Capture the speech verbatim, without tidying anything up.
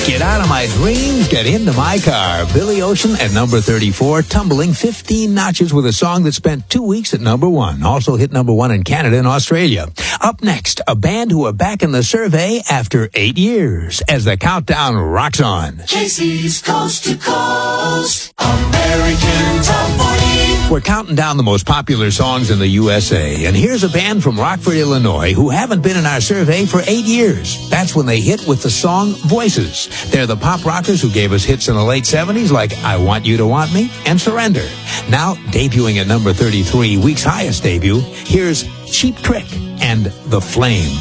Get out of my dreams, get into my car. Billy Ocean at number thirty-four, tumbling fifteen notches with a song that spent two weeks at number one. Also hit number one in Canada and Australia. Up next, a band who are back in the survey after eight years as the countdown rocks on. J C's Coast to Coast, American Top forty. We're counting down the most popular songs in the U S A, and here's a band from Rockford, Illinois, who haven't been in our survey for eight years. That's when they hit with the song Voices. They're the pop rockers who gave us hits in the late seventies like I Want You to Want Me and Surrender. Now, debuting at number thirty-three, week's highest debut, here's Cheap Trick and The Flame.